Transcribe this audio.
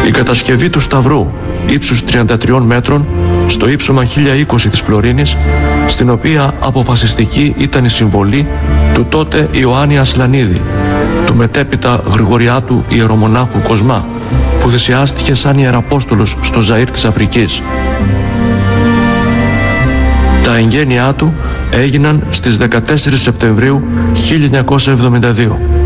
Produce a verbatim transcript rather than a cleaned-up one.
Η κατασκευή του Σταυρού ύψους τριάντα τριών μέτρων στο ύψωμα χίλια είκοσι της Φλωρίνης, στην οποία αποφασιστική ήταν η συμβολή του τότε Ιωάννη Ασλανίδη, του μετέπειτα Γρηγοριάτου ιερομονάχου Κοσμά, που θυσιάστηκε σαν ιεραπόστολος στο Ζαΐρ της Αφρικής. Τα εγγένειά του έγιναν στις δεκατέσσερις Σεπτεμβρίου χίλια εννιακόσια εβδομήντα δύο.